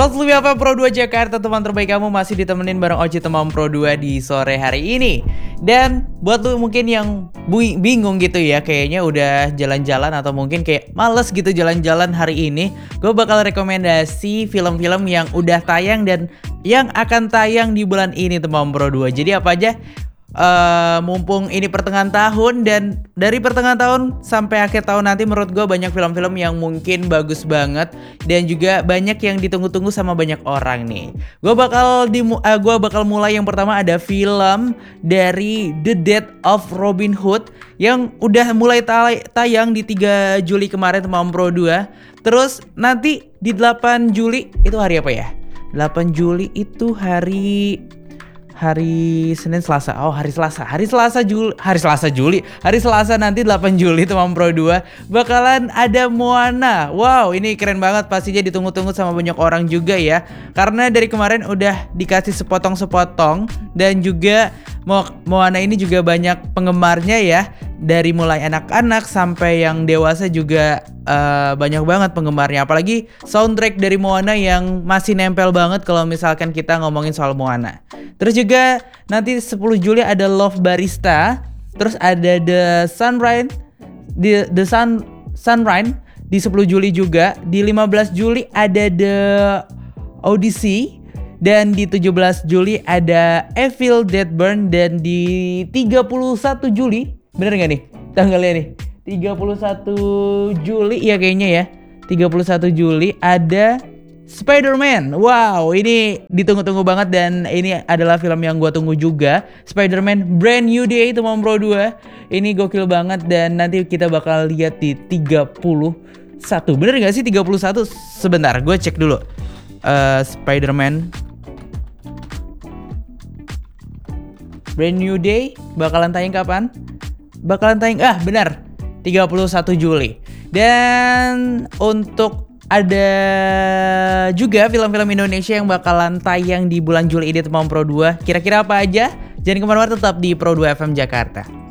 Selamat Sleepy FM Pro 2 Jakarta, teman terbaik kamu masih ditemenin bareng Oci Temam Pro 2 di sore hari ini. Dan buat lu mungkin yang bingung gitu ya, kayaknya udah jalan-jalan atau mungkin kayak males gitu jalan-jalan hari ini, gue bakal rekomendasi film-film yang udah tayang dan yang akan tayang di bulan ini Temam Pro 2. Jadi apa aja? Mumpung ini pertengahan tahun, dan dari pertengahan tahun sampai akhir tahun nanti menurut gue banyak film-film yang mungkin bagus banget dan juga banyak yang ditunggu-tunggu sama banyak orang nih. Gue bakal mulai yang pertama, ada film dari The Death of Robin Hood yang udah mulai tayang di 3 Juli kemarin Temam Pro 2. Terus nanti di 8 Juli itu hari apa ya? 8 Juli itu hari Senin Selasa. Oh, hari Selasa nanti 8 Juli Temam Pro 2 bakalan ada Moana. Wow, ini keren banget, pastinya ditunggu-tunggu sama banyak orang juga ya. Karena dari kemarin udah dikasih sepotong-sepotong, dan juga Moana ini juga banyak penggemarnya ya. Dari mulai anak-anak sampai yang dewasa juga banyak banget penggemarnya. Apalagi soundtrack dari Moana yang masih nempel banget kalau misalkan kita ngomongin soal Moana. Terus juga nanti 10 Juli ada Love Barista. Terus ada The Sunrise di 10 Juli juga. Di 15 Juli ada The Odyssey. Dan di 17 Juli ada Evil Dead Burn. Dan di 31 Juli, bener gak nih tanggalnya nih? 31 Juli ya kayaknya ya. 31 Juli ada Spider-Man. Wow, ini ditunggu-tunggu banget dan ini adalah film yang gue tunggu juga. Spider-Man Brand New Day Temam Pro 2. Ini gokil banget dan nanti kita bakal lihat di 31. Bener gak sih 31? Sebentar, gue cek dulu. Spider-Man Brand New Day bakalan tayang kapan? Benar, 31 Juli. Dan untuk ada juga film-film Indonesia yang bakalan tayang di bulan Juli ini Temam Pro 2. Kira-kira apa aja? Jangan kemana-mana, tetap di Pro 2 FM Jakarta.